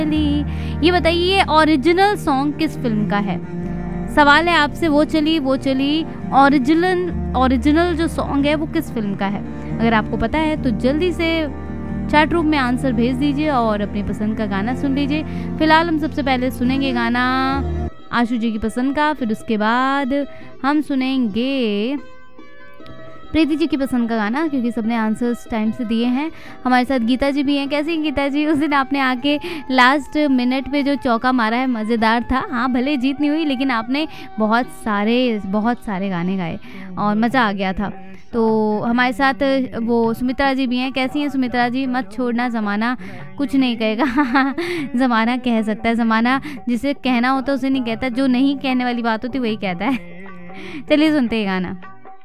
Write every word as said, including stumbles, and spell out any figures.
ये बताइए original song किस फिल्म का है। सवाल है आपसे, वो चली वो चली ओरिजिनल ओरिजिनल जो सॉन्ग है वो किस फिल्म का है। अगर आपको पता है तो जल्दी से चैट रूम में आंसर भेज दीजिए और अपनी पसंद का गाना सुन लीजिए। फिलहाल हम सबसे पहले सुनेंगे गाना आशु जी की पसंद का, फिर उसके बाद हम सुनेंगे प्रीति जी की पसंद का गाना, क्योंकि सबने आंसर्स टाइम से दिए हैं। हमारे साथ गीता जी भी हैं। कैसी हैं गीता जी? उस दिन आपने आके लास्ट मिनट पे जो चौका मारा है मज़ेदार था। हाँ, भले जीत नहीं हुई लेकिन आपने बहुत सारे बहुत सारे गाने गाए और मज़ा आ गया था। तो हमारे साथ वो सुमित्रा जी भी हैं। कैसी हैं सुमित्रा जी? मत छोड़ना ज़माना कुछ नहीं कहेगा। ज़माना कह सकता है, ज़माना जिसे कहना होता है उसे नहीं कहता, जो नहीं कहने वाली बात होती वही कहता है। चलिए सुनते हैं गाना।